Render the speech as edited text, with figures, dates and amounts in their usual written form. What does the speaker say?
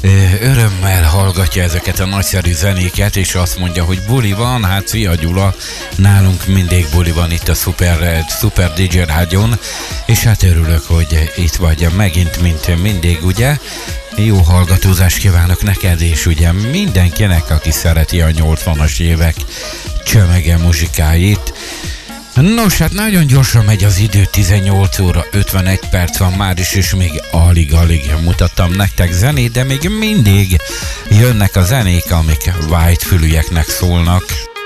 örömmel hallgatja ezeket a nagyszerű zenéket, és azt mondja, hogy buli van. Hát szia Gyula, nálunk mindig buli van itt a Super DJ Rádión, és hát örülök, hogy itt vagy megint, mint mindig, ugye? Jó hallgatózást kívánok neked, és ugye mindenkinek, aki szereti a 80-as évek csömege muzsikáit. Nos, hát nagyon gyorsan megy az idő, 18 óra 51 perc van már is, és még alig-alig mutattam nektek zenét, de még mindig jönnek a zenék, amik white fülűeknek szólnak.